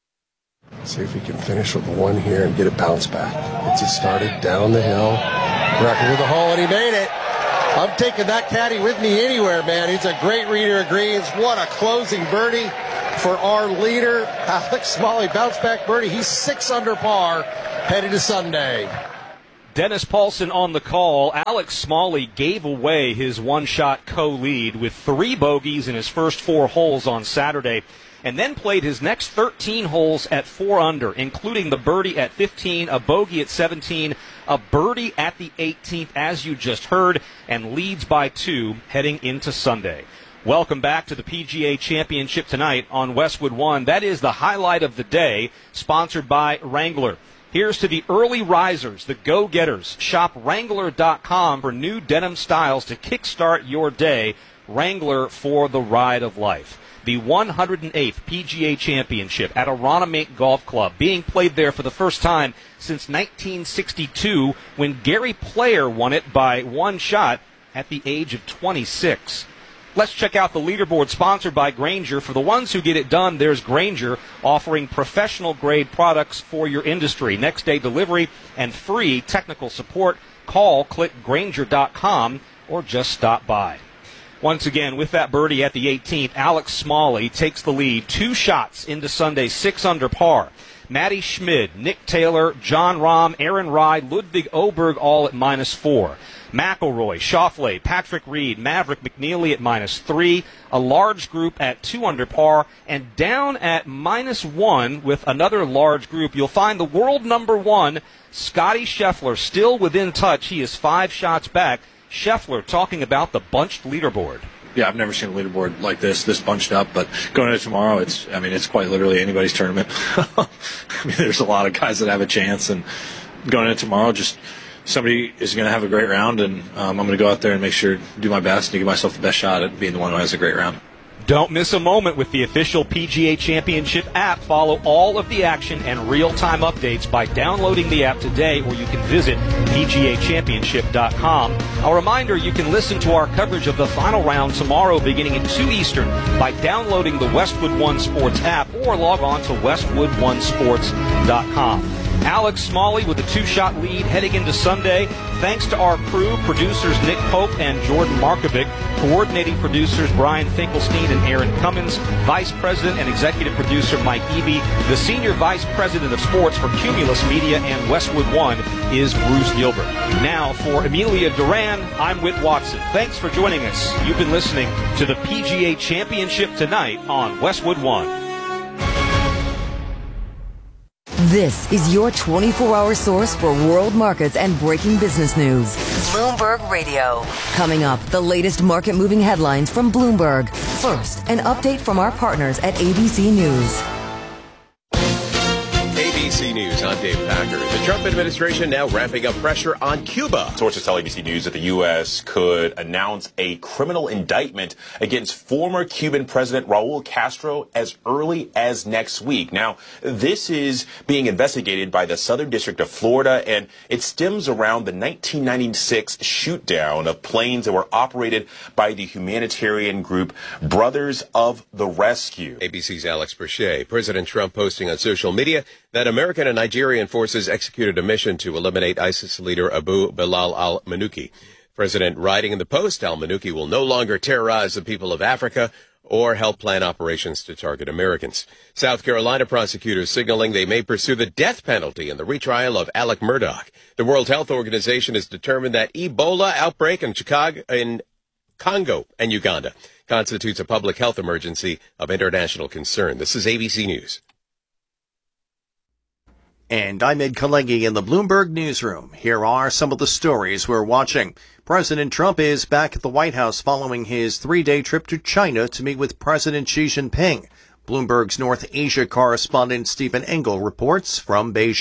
See if we can finish with one here and get it bounced back. It's it started down the hill. Record with the hole, and he made it. I'm taking that caddy with me anywhere, man. He's a great reader of greens. What a closing birdie for our leader, Alex Smalley. Bounce back birdie. He's six under par headed to Sunday. Dennis Paulson on the call. Alex Smalley gave away his one-shot co-lead with three bogeys in his first four holes on Saturday, and then played his next thirteen holes at four under, including the birdie at fifteen, a bogey at seventeen, a birdie at the eighteenth, as you just heard, and leads by two heading into Sunday. Welcome back to the P G A Championship tonight on Westwood One. That is the highlight of the day, sponsored by Wrangler. Here's to the early risers, the go-getters. Shop Wrangler dot com for new denim styles to kickstart your day. Wrangler for the ride of life. The one hundred eighth P G A Championship at Aronimink Golf Club, being played there for the first time since nineteen sixty-two, when Gary Player won it by one shot at the age of twenty-six. Let's check out the leaderboard sponsored by Grainger. For the ones who get it done, there's Grainger, offering professional-grade products for your industry. Next-day delivery and free technical support. Call, click Grainger dot com, or just stop by. Once again, with that birdie at the eighteenth, Alex Smalley takes the lead. Two shots into Sunday, six under par. Matty Schmid, Nick Taylor, John Rahm, Aaron Rai, Ludwig Oberg all at minus four. McIlroy, Schauffele, Patrick Reed, Maverick McNeely at minus three. A large group at two under par. And down at minus one with another large group, you'll find the world number one, Scottie Scheffler, still within touch. He is five shots back. Scheffler talking about the bunched leaderboard. Yeah, I've never seen a leaderboard like this, this bunched up. But going into tomorrow, it's, I mean, it's quite literally anybody's tournament. I mean, there's a lot of guys that have a chance, and going into tomorrow, just somebody is going to have a great round, and um, I'm going to go out there and make sure to do my best and give myself the best shot at being the one who has a great round. Don't miss a moment with the official P G A Championship app. Follow all of the action and real-time updates by downloading the app today, or you can visit P G A Championship dot com. A reminder, you can listen to our coverage of the final round tomorrow beginning at two Eastern by downloading the Westwood One Sports app or log on to Westwood One Sports dot com. Alex Smalley with a two-shot lead heading into Sunday. Thanks to our crew, producers Nick Pope and Jordan Markovic, coordinating producers Brian Finkelstein and Aaron Cummins, Vice President and Executive Producer Mike Eby, the Senior Vice President of Sports for Cumulus Media and Westwood One is Bruce Gilbert. Now, for Amelia Duran, I'm Whit Watson. Thanks for joining us. You've been listening to the P G A Championship tonight on Westwood One. This is your twenty-four hour source for world markets and breaking business news. Bloomberg Radio. Coming up, the latest market-moving headlines from Bloomberg. First, an update from our partners at A B C News. A B C News, I'm Dave Packer. The Trump administration now ramping up pressure on Cuba. Sources tell A B C News that the U S could announce a criminal indictment against former Cuban President Raul Castro as early as next week. Now, this is being investigated by the Southern District of Florida, and it stems around the nineteen ninety-six shoot-down of planes that were operated by the humanitarian group Brothers of the Rescue. A B C's Alex Berche. President Trump posting on social media that American and Nigerian forces executed a mission to eliminate ISIS leader Abu Bilal al-Manuki. President writing in the post, al-Manuki will no longer terrorize the people of Africa or help plan operations to target Americans. South Carolina prosecutors signaling they may pursue the death penalty in the retrial of Alec Murdaugh. The World Health Organization has determined that Ebola outbreak in Chicago, in Congo and Uganda constitutes a public health emergency of international concern. This is A B C News. And I'm Ed Kalegi in the Bloomberg Newsroom. Here are some of the stories we're watching. President Trump is back at the White House following his three-day trip to China to meet with President Xi Jinping. Bloomberg's North Asia correspondent Stephen Engel reports from Beijing.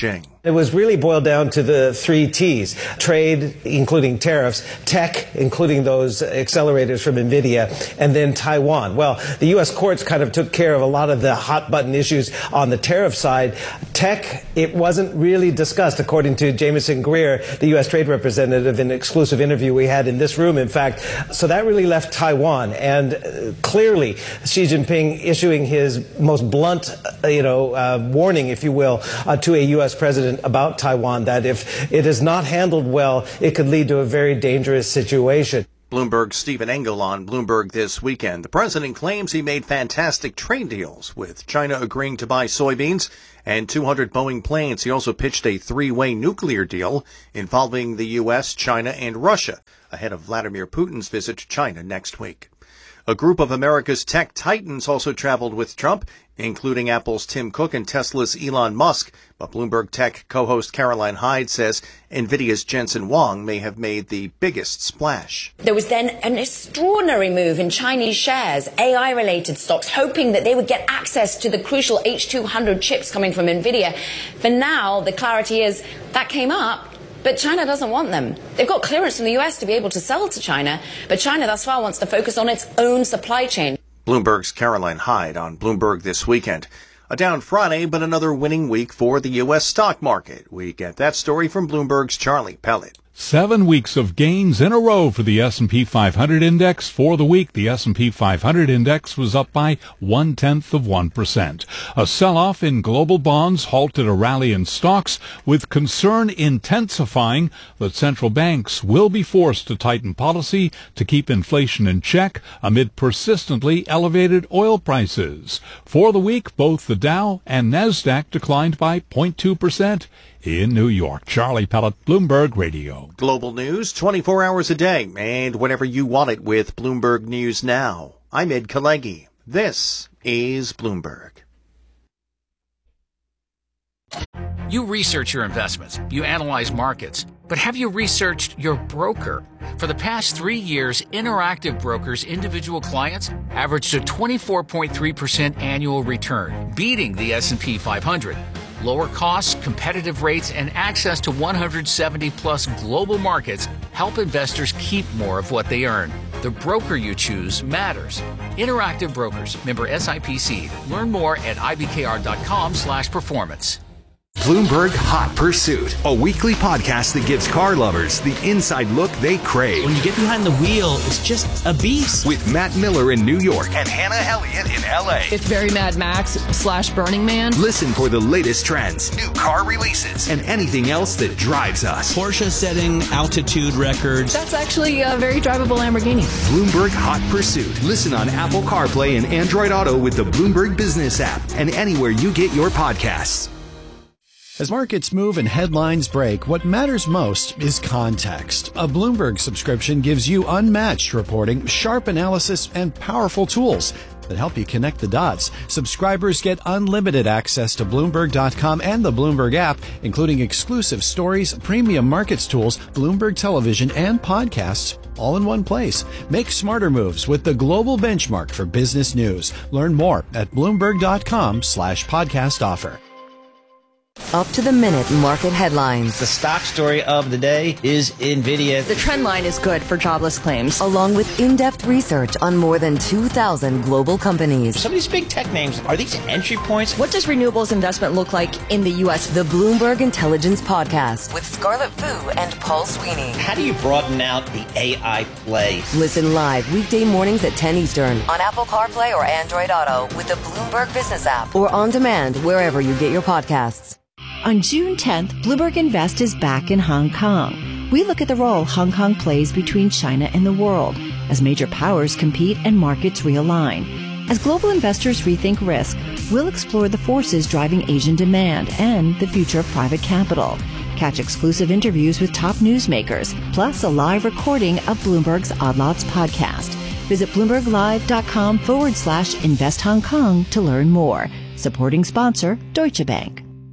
It was really boiled down to the three T's: trade, including tariffs; tech, including those accelerators from NVIDIA; and then Taiwan. Well, the U S courts kind of took care of a lot of the hot button issues on the tariff side. Tech, it wasn't really discussed, according to Jameson Greer, the U S trade representative, in an exclusive interview we had in this room, in fact. So that really left Taiwan. And uh, clearly, Xi Jinping issuing his most blunt, uh, you know, uh, warning, if you will, uh, to a U S president about Taiwan, that if it is not handled well, it could lead to a very dangerous situation. Bloomberg's Stephen Engel on Bloomberg This Weekend. The president claims he made fantastic trade deals, with China agreeing to buy soybeans and two hundred Boeing planes. He also pitched a three-way nuclear deal involving the U S, China, and Russia, ahead of Vladimir Putin's visit to China next week. A group of America's tech titans also traveled with Trump, including Apple's Tim Cook and Tesla's Elon Musk. But Bloomberg Tech co-host Caroline Hyde says NVIDIA's Jensen Huang may have made the biggest splash. There was then an extraordinary move in Chinese shares, A I-related stocks, hoping that they would get access to the crucial H two hundred chips coming from NVIDIA. For now, the clarity is that came up, but China doesn't want them. They've got clearance from the U S to be able to sell to China, but China thus far wants to focus on its own supply chain. Bloomberg's Caroline Hyde on Bloomberg This Weekend. A down Friday, but another winning week for the U S stock market. We get that story from Bloomberg's Charlie Pellet. Seven weeks of gains in a row for the S and P five hundred index. For the week, the S and P five hundred index was up by one-tenth of one percent. A sell-off in global bonds halted a rally in stocks, with concern intensifying that central banks will be forced to tighten policy to keep inflation in check amid persistently elevated oil prices. For the week, both the Dow and NASDAQ declined by zero point two percent. In New York, Charlie Pellet, Bloomberg Radio. Global news twenty-four hours a day and whenever you want it with Bloomberg News Now. I'm Ed Kalegi. This is Bloomberg. You research your investments. You analyze markets. But have you researched your broker? For the past three years, Interactive Brokers' individual clients averaged a twenty-four point three percent annual return, beating the S and P five hundred. Lower costs, competitive rates, and access to one hundred seventy plus global markets help investors keep more of what they earn. The broker you choose matters. Interactive Brokers, member S I P C. Learn more at ibkr.com slash performance. Bloomberg Hot Pursuit, a weekly podcast that gives car lovers the inside look they crave. When you get behind the wheel, it's just a beast. With Matt Miller in New York and Hannah Elliott in L A. It's very Mad Max slash Burning Man. Listen for the latest trends, new car releases, and anything else that drives us. Porsche setting altitude records. That's actually a very drivable Lamborghini. Bloomberg Hot Pursuit. Listen on Apple CarPlay and Android Auto with the Bloomberg Business app and anywhere you get your podcasts. As markets move and headlines break, what matters most is context. A Bloomberg subscription gives you unmatched reporting, sharp analysis, and powerful tools that help you connect the dots. Subscribers get unlimited access to Bloomberg dot com and the Bloomberg app, including exclusive stories, premium markets tools, Bloomberg television, and podcasts, all in one place. Make smarter moves with the global benchmark for business news. Learn more at Bloomberg dot com slash podcast offer. Up to the minute market headlines. The stock story of the day is NVIDIA. The trend line is good for jobless claims. Along with in-depth research on more than two thousand global companies. Some of these big tech names, are these entry points? What does renewables investment look like in the U S? The Bloomberg Intelligence Podcast with Scarlett Fu and Paul Sweeney. How do you broaden out the A I play? Listen live weekday mornings at ten Eastern on Apple CarPlay or Android Auto with the Bloomberg Business app or on demand wherever you get your podcasts. On June tenth, Bloomberg Invest is back in Hong Kong. We look at the role Hong Kong plays between China and the world as major powers compete and markets realign. As global investors rethink risk, we'll explore the forces driving Asian demand and the future of private capital. Catch exclusive interviews with top newsmakers, plus a live recording of Bloomberg's Odd Lots podcast. Visit BloombergLive.com forward slash Invest Hong Kong to learn more. Supporting sponsor, Deutsche Bank.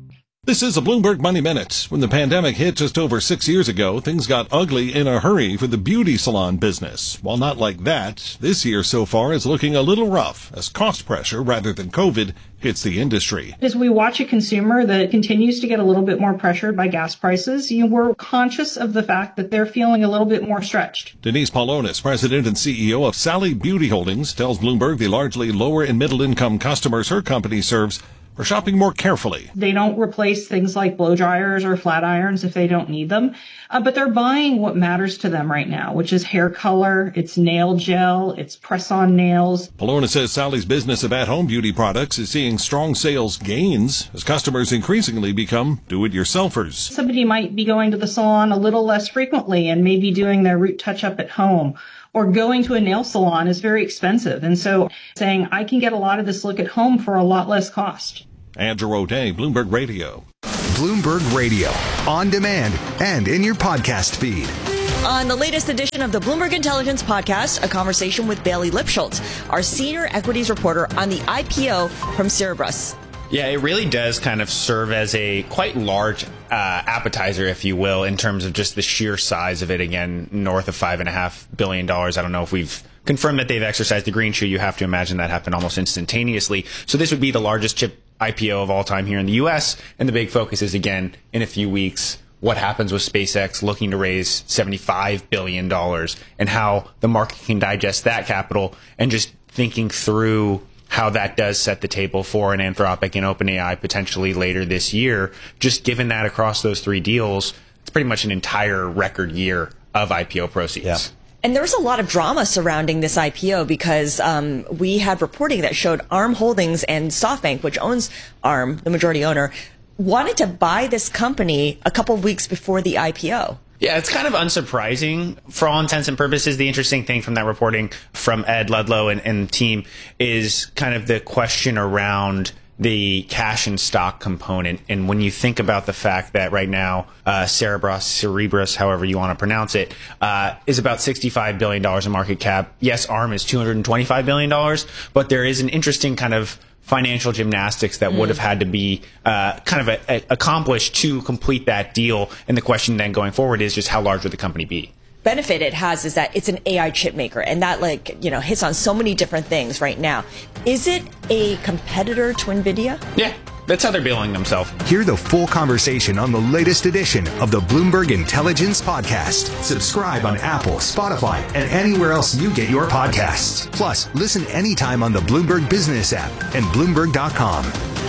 This is a Bloomberg Money Minute. When the pandemic hit just over six years ago, things got ugly in a hurry for the beauty salon business. While not like that, this year so far is looking a little rough as cost pressure rather than COVID hits the industry. As we watch a consumer that continues to get a little bit more pressured by gas prices, you were conscious of the fact that they're feeling a little bit more stretched. Denise Paulonis, president and C E O of Sally Beauty Holdings, tells Bloomberg the largely lower and middle income customers her company serves are shopping more carefully. They don't replace things like blow dryers or flat irons if they don't need them, uh, but they're buying what matters to them right now, which is hair color, it's nail gel, it's press-on nails. Polona says Sally's business of at-home beauty products is seeing strong sales gains as customers increasingly become do-it-yourselfers. Somebody might be going to the salon a little less frequently and maybe doing their root touch-up at home. Or going to a nail salon is very expensive. And so saying, I can get a lot of this look at home for a lot less cost. Andrew O'Day, Bloomberg Radio. Bloomberg Radio, on demand and in your podcast feed. On the latest edition of the Bloomberg Intelligence Podcast, a conversation with Bailey Lipschultz, our senior equities reporter on the I P O from Cerebras. Yeah, it really does kind of serve as a quite large uh, appetizer, if you will, in terms of just the sheer size of it. Again, north of five and a half billion dollars. I don't know if we've confirmed that they've exercised the green shoe. You have to imagine that happened almost instantaneously. So this would be the largest chip I P O of all time here in the U S. And the big focus is, again, in a few weeks, what happens with SpaceX looking to raise seventy-five billion dollars and how the market can digest that capital, and just thinking through how that does set the table for an Anthropic and OpenAI potentially later this year. Just given that across those three deals, it's pretty much an entire record year of I P O proceeds. Yeah. And there was a lot of drama surrounding this I P O because um, we had reporting that showed ARM Holdings and SoftBank, which owns ARM, the majority owner, wanted to buy this company a couple of weeks before the I P O. Yeah, it's kind of unsurprising for all intents and purposes. The interesting thing from that reporting from Ed Ludlow and, and team is kind of the question around the cash and stock component. And when you think about the fact that right now, uh, Cerebras, Cerebras, however you want to pronounce it, uh, is about sixty-five billion dollars in market cap. Yes, ARM is two hundred twenty-five billion dollars, but there is an interesting kind of financial gymnastics that mm. would have had to be uh, kind of a, a, accomplished to complete that deal. And the question then going forward is just how large would the company be? Benefit it has is that it's an A I chip maker, and that, like, you know, hits on so many different things right now. Is it a competitor to NVIDIA? Yeah, that's how they're billing themselves. Hear the full conversation on the latest edition of the Bloomberg Intelligence Podcast. Subscribe on Apple, Spotify, and anywhere else you get your podcasts. Plus, listen anytime on the Bloomberg Business app and Bloomberg dot com.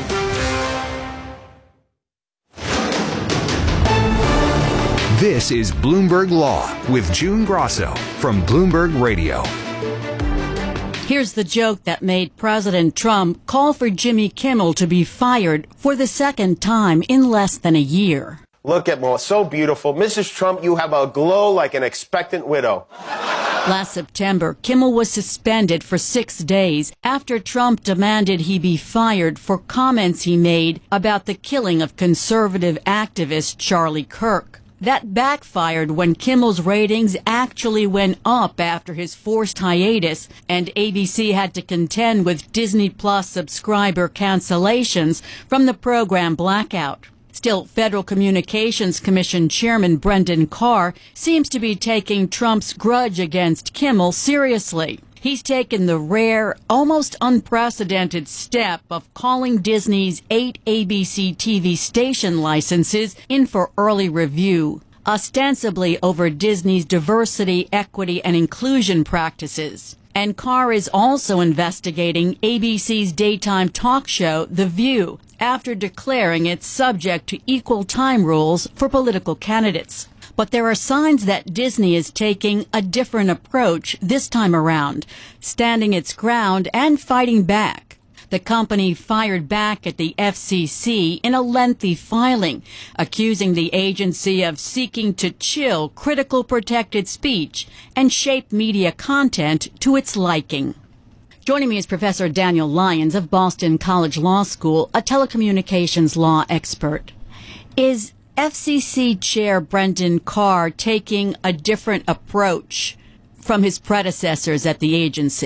This is Bloomberg Law with June Grosso from Bloomberg Radio. Here's the joke that made President Trump call for Jimmy Kimmel to be fired for the second time in less than a year. Look at Mo, so beautiful. Missus Trump, you have a glow like an expectant widow. Last September, Kimmel was suspended for six days after Trump demanded he be fired for comments he made about the killing of conservative activist Charlie Kirk. That backfired when Kimmel's ratings actually went up after his forced hiatus, and A B C had to contend with Disney Plus subscriber cancellations from the program blackout. Still, Federal Communications Commission Chairman Brendan Carr seems to be taking Trump's grudge against Kimmel seriously. He's taken the rare, almost unprecedented step of calling Disney's eight A B C T V station licenses in for early review, ostensibly over Disney's diversity, equity, and inclusion practices. And Carr is also investigating A B C's daytime talk show, The View, after declaring it's subject to equal time rules for political candidates. But there are signs that Disney is taking a different approach this time around, standing its ground and fighting back. The company fired back at the F C C in a lengthy filing, accusing the agency of seeking to chill critical protected speech and shape media content to its liking. Joining me is Professor Daniel Lyons of Boston College Law School, a telecommunications law expert. Is F C C Chair Brendan Carr taking a different approach from his predecessors at the agency?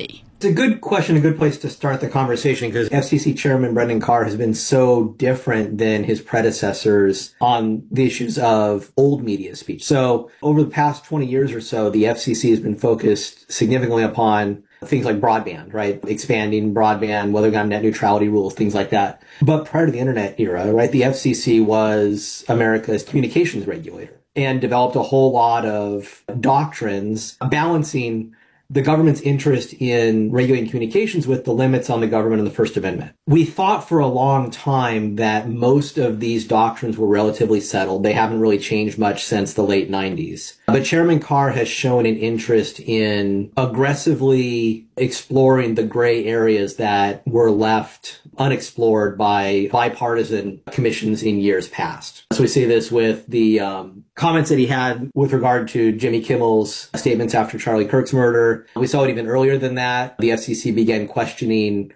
It's a good question, a good place to start the conversation, because F C C Chairman Brendan Carr has been so different than his predecessors on the issues of old media speech. So over the past twenty years or so, the F C C has been focused significantly upon things like broadband, right? Expanding broadband, whether it got net neutrality rules, things like that. But prior to the internet era, right, the F C C was America's communications regulator and developed a whole lot of doctrines balancing the government's interest in regulating communications with the limits on the government and the First Amendment. We thought for a long time that most of these doctrines were relatively settled. They haven't really changed much since the late nineties. But Chairman Carr has shown an interest in aggressively exploring the gray areas that were left unexplored by bipartisan commissions in years past. So we see this with the um, comments that he had with regard to Jimmy Kimmel's statements after Charlie Kirk's murder. We saw it even earlier than that. The F C C began questioning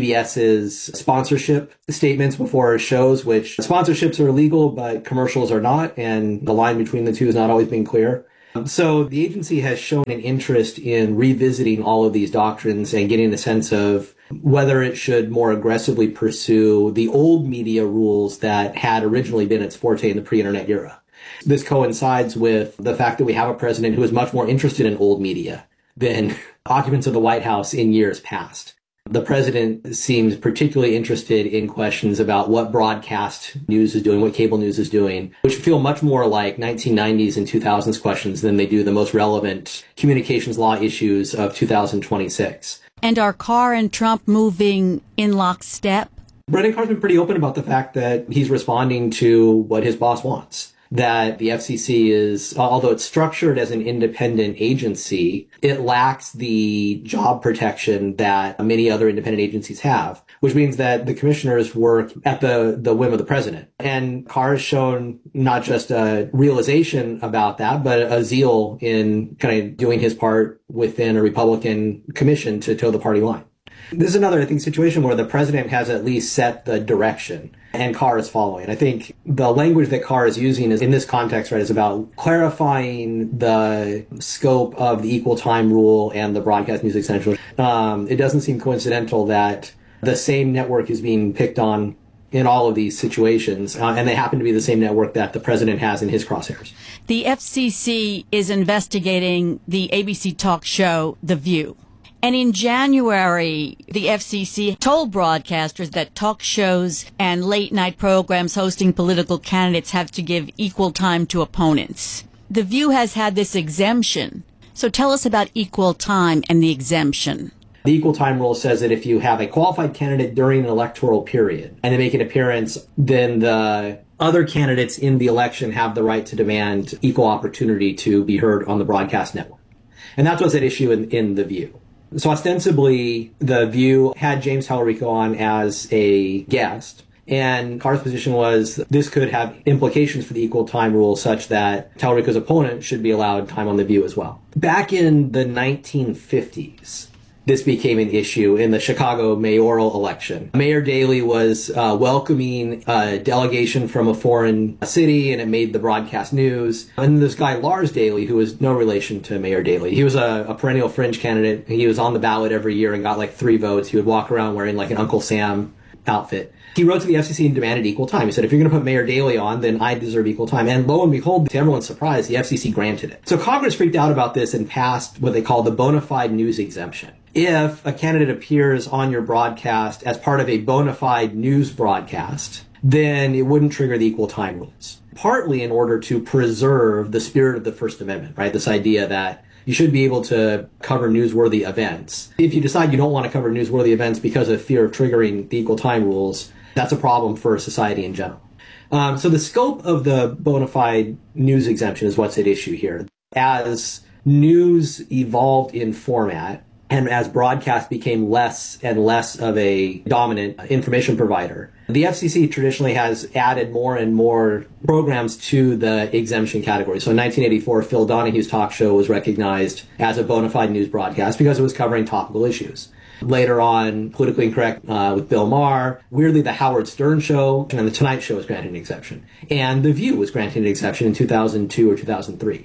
PBS's sponsorship statements before shows, which sponsorships are illegal, but commercials are not, and the line between the two has not always been clear. So the agency has shown an interest in revisiting all of these doctrines and getting a sense of whether it should more aggressively pursue the old media rules that had originally been its forte in the pre-internet era. This coincides with the fact that we have a president who is much more interested in old media than occupants of the White House in years past. The president seems particularly interested in questions about what broadcast news is doing, what cable news is doing, which feel much more like nineteen nineties and two thousands questions than they do the most relevant communications law issues of two thousand twenty-six. And are Carr and Trump moving in lockstep? Brendan Carr's been pretty open about the fact that he's responding to what his boss wants. That the F C C is, although it's structured as an independent agency, it lacks the job protection that many other independent agencies have, which means that the commissioners work at the, the whim of the president. And Carr has shown not just a realization about that, but a zeal in kind of doing his part within a Republican commission to toe the party line. This is another, I think, situation where the president has at least set the direction and Carr is following. I think the language that Carr is using is in this context, right, is about clarifying the scope of the equal time rule and the broadcast news extension. Um, it doesn't seem coincidental that the same network is being picked on in all of these situations, uh, and they happen to be the same network that the president has in his crosshairs. The F C C is investigating the A B C talk show, The View. And in January, the F C C told broadcasters that talk shows and late-night programs hosting political candidates have to give equal time to opponents. The View has had this exemption. So tell us about equal time and the exemption. The equal time rule says that if you have a qualified candidate during an electoral period and they make an appearance, then the other candidates in the election have the right to demand equal opportunity to be heard on the broadcast network. And that's what's at issue in, in The View. So ostensibly, The View had James Tallarico on as a guest, and Carr's position was this could have implications for the equal time rule such that Tallarico's opponent should be allowed time on The View as well. Back in the nineteen fifties, this became an issue in the Chicago mayoral election. Mayor Daley was uh, welcoming a delegation from a foreign city, and it made the broadcast news. And this guy, Lars Daley, who was no relation to Mayor Daley, he was a, a perennial fringe candidate. He was on the ballot every year and got like three votes. He would walk around wearing like an Uncle Sam outfit. He wrote to the F C C and demanded equal time. He said, if you're going to put Mayor Daley on, then I deserve equal time. And lo and behold, to everyone's surprise, the F C C granted it. So Congress freaked out about this and passed what they call the bona fide news exemption. If a candidate appears on your broadcast as part of a bona fide news broadcast, then it wouldn't trigger the equal time rules. Partly in order to preserve the spirit of the First Amendment, right? This idea that you should be able to cover newsworthy events. If you decide you don't want to cover newsworthy events because of fear of triggering the equal time rules, that's a problem for society in general. Um, so the scope of the bona fide news exemption is what's at issue here. As news evolved in format, and as broadcast became less and less of a dominant information provider, the F C C traditionally has added more and more programs to the exemption category. So in nineteen eighty-four, Phil Donahue's talk show was recognized as a bona fide news broadcast because it was covering topical issues. Later on, Politically Incorrect uh, with Bill Maher. Weirdly, the Howard Stern Show and the Tonight Show was granted an exception. And The View was granted an exception in two thousand two or two thousand three.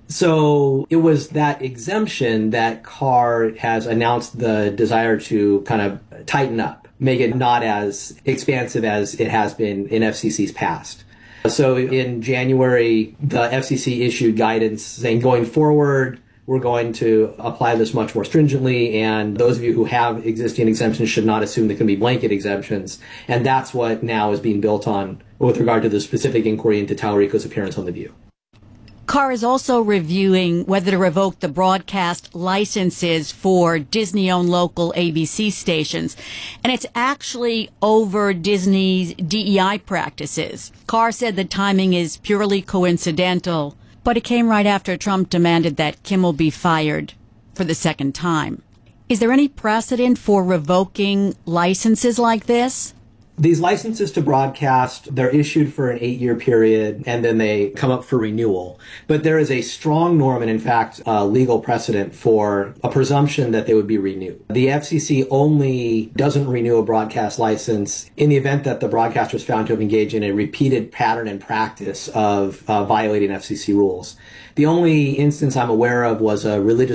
So it was that exemption that Carr has announced the desire to kind of tighten up, make it not as expansive as it has been in F C C's past. So in January, the F C C issued guidance saying going forward, we're going to apply this much more stringently, and those of you who have existing exemptions should not assume there can be blanket exemptions. And that's what now is being built on with regard to the specific inquiry into Tallarico's appearance on The View. Carr is also reviewing whether to revoke the broadcast licenses for Disney-owned local A B C stations. And it's actually over Disney's D E I practices. Carr said the timing is purely coincidental, but it came right after Trump demanded that Kimmel be fired for the second time. Is there any precedent for revoking licenses like this? These licenses to broadcast, they're issued for an eight-year period, and then they come up for renewal. But there is a strong norm, and in fact, a legal precedent for a presumption that they would be renewed. The F C C only doesn't renew a broadcast license in the event that the broadcaster is found to have engaged in a repeated pattern and practice of uh, violating F C C rules. The only instance I'm aware of was a religious